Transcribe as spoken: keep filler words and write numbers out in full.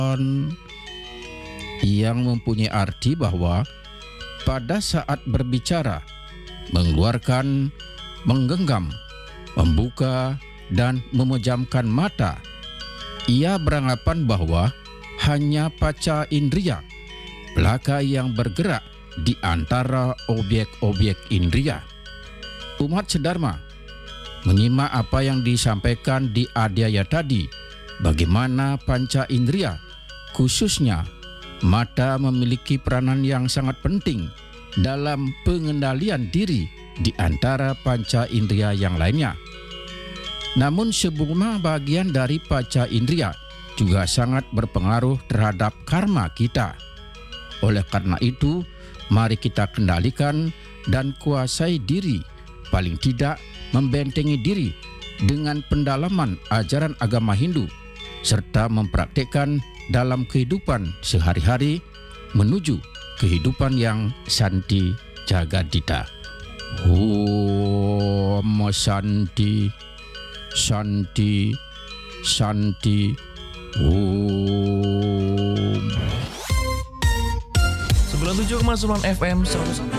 yang mempunyai arti bahwa pada saat berbicara, mengeluarkan, menggenggam, membuka, dan memejamkan mata, ia beranggapan bahwa hanya panca indera belaka yang bergerak di antara objek-objek indera. Umat sedharma menyimak apa yang disampaikan di adiaya tadi, bagaimana panca indera, khususnya mata, memiliki peranan yang sangat penting dalam pengendalian diri di antara panca indera yang lainnya. Namun semua bagian dari panca indera juga sangat berpengaruh terhadap karma kita. Oleh karena itu, mari kita kendalikan dan kuasai diri, paling tidak membentengi diri dengan pendalaman ajaran agama Hindu, serta mempraktikkan dalam kehidupan sehari-hari menuju kehidupan yang santi jagadita. Om Santi, Santi, Santi, Om. sembilan puluh tujuh koma sembilan F M seratus